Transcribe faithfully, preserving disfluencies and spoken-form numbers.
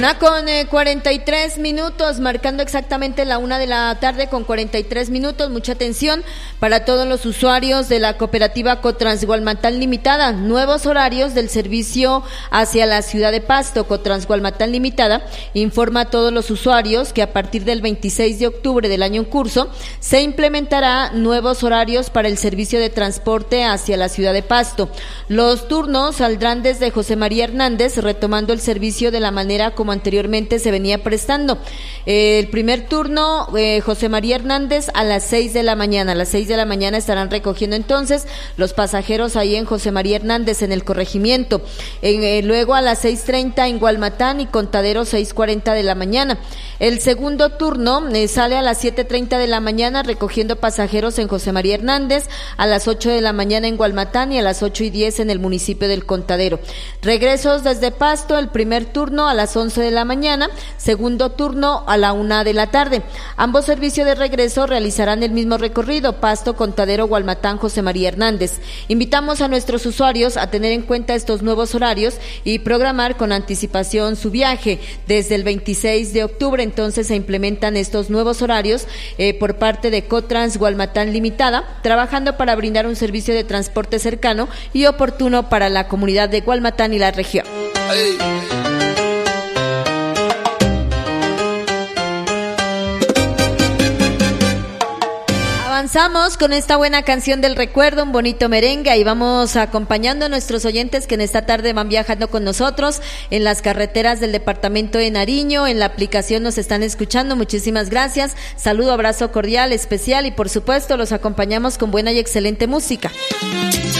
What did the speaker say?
Una con eh, cuarenta y tres minutos, marcando exactamente la una de la tarde con cuarenta y tres minutos. Mucha atención para todos los usuarios de la cooperativa Cotransgualmatán Limitada. Nuevos horarios del servicio hacia la ciudad de Pasto. Cotransgualmatán Limitada informa a todos los usuarios que a partir del veintiséis de octubre del año en curso se implementará nuevos horarios para el servicio de transporte hacia la ciudad de Pasto. Los turnos saldrán desde José María Hernández, retomando el servicio de la manera como anteriormente se venía prestando. Eh, el primer turno, eh, José María Hernández, a las seis de la mañana. A las seis de la mañana estarán recogiendo entonces los pasajeros ahí en José María Hernández, en el corregimiento. Eh, eh, luego a las seis treinta en Gualmatán y Contadero, seis cuarenta de la mañana. El segundo turno eh, sale a las siete treinta de la mañana recogiendo pasajeros en José María Hernández, a las ocho de la mañana en Gualmatán y a las ocho y diez en el municipio del Contadero. Regresos desde Pasto, el primer turno a las once de la mañana, segundo turno a la una de la tarde. Ambos servicios de regreso realizarán el mismo recorrido: Pasto, Contadero, Gualmatán, José María Hernández. Invitamos a nuestros usuarios a tener en cuenta estos nuevos horarios y programar con anticipación su viaje. Desde el veintiséis de octubre entonces se implementan estos nuevos horarios eh, por parte de Cotransgualmatán Limitada, trabajando para brindar un servicio de transporte cercano y oportuno para la comunidad de Gualmatán y la región. Hey. Avanzamos con esta buena canción del recuerdo, un bonito merengue, y vamos acompañando a nuestros oyentes que en esta tarde van viajando con nosotros en las carreteras del departamento de Nariño. En la aplicación nos están escuchando, muchísimas gracias, saludo, abrazo cordial, especial, y por supuesto los acompañamos con buena y excelente música.